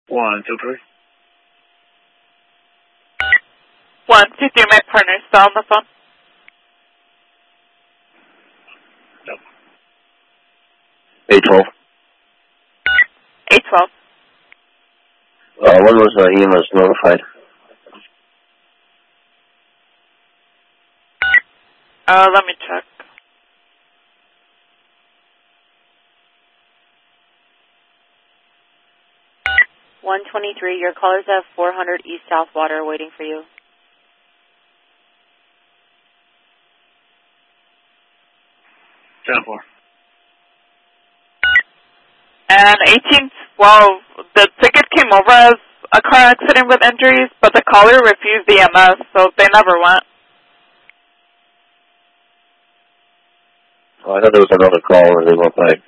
1, 2, 3. 1, 2, 3, my partner's still on the phone. No. 812. 812. When was the EMS notified? Let me check. $123, your callers have 400 East South Water waiting for you. $10-4. And 1812, the ticket came over as a car accident with injuries, but the caller refused EMS, so they never went. Oh, I thought there was another call and they went back.